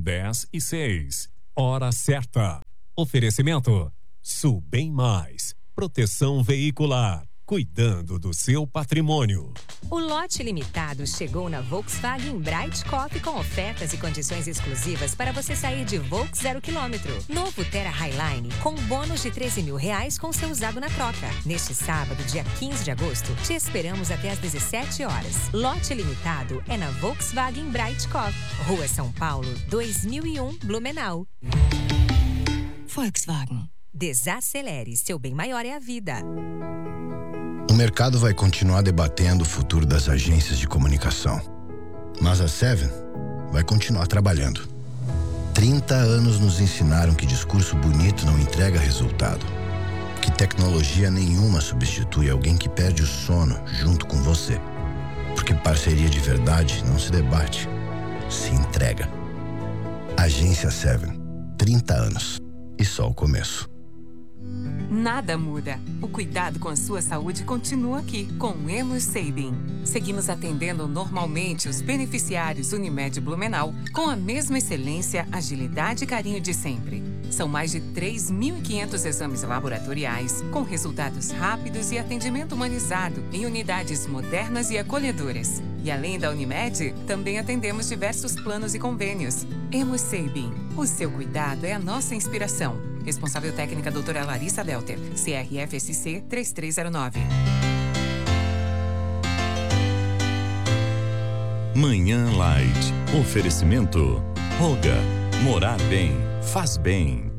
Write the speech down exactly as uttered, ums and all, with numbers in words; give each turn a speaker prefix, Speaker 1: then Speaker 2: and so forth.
Speaker 1: dez e seis. Hora certa. Oferecimento Sul Bem Mais. Proteção veicular. Cuidando do seu patrimônio.
Speaker 2: O lote limitado chegou na Volkswagen Bright Coffee com ofertas e condições exclusivas para você sair de Volks zero quilômetro. Novo Terra Highline com bônus de treze mil reais com seu usado na troca. Neste sábado, dia quinze de agosto, te esperamos até às dezessete horas. Lote limitado é na Volkswagen Bright Coffee, Rua São Paulo, dois mil e um, Blumenau. Volkswagen. Desacelere, seu bem maior é a vida.
Speaker 3: O mercado vai continuar debatendo o futuro das agências de comunicação. Mas a Seven vai continuar trabalhando. trinta anos nos ensinaram que discurso bonito não entrega resultado. Que tecnologia nenhuma substitui alguém que perde o sono junto com você. Porque parceria de verdade não se debate, se entrega. Agência Seven. trinta anos. E só o começo.
Speaker 4: Nada muda. O cuidado com a sua saúde continua aqui, com o Hemus Sabin. Seguimos atendendo normalmente os beneficiários Unimed Blumenau com a mesma excelência, agilidade e carinho de sempre. São mais de três mil e quinhentos exames laboratoriais, com resultados rápidos e atendimento humanizado em unidades modernas e acolhedoras. E além da Unimed, também atendemos diversos planos e convênios. Hemus Sabin. O seu cuidado é a nossa inspiração. Responsável técnica doutora Larissa Delter, C R F S C três três zero nove.
Speaker 5: Manhã Light. Oferecimento. Roga. Morar bem. Faz bem.